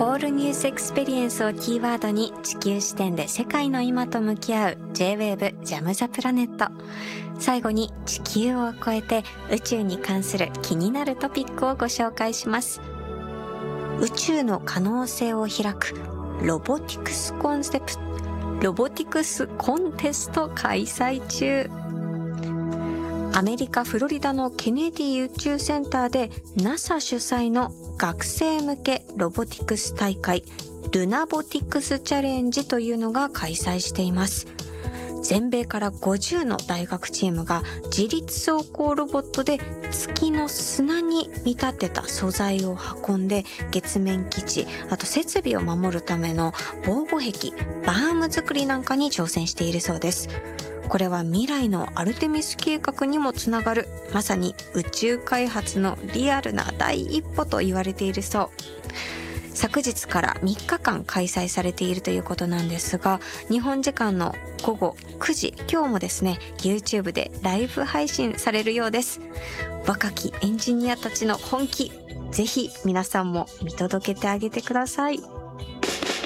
ホールニュースエクスペリエンスをキーワードに地球視点で世界の今と向き合う J-Wave ジャムザプラネット。最後に地球を超えて宇宙に関する気になるトピックをご紹介します。宇宙の可能性を開くロボティクスコンテスト開催中。アメリカ・フロリダのケネディ宇宙センターで NASA 主催の学生向けロボティクス大会ルナボティクスチャレンジというのが開催しています。全米から50の大学チームが自律走行ロボットで月の砂に見立てた素材を運んで月面基地、あと設備を守るための防護壁、バーム作りなんかに挑戦しているそうです。これは未来のアルテミス計画にもつながる、まさに宇宙開発のリアルな第一歩と言われているそう。昨日から3日間開催されているということなんですが、日本時間の午後9時、今日もですね、YouTube でライブ配信されるようです。若きエンジニアたちの本気、ぜひ皆さんも見届けてあげてください。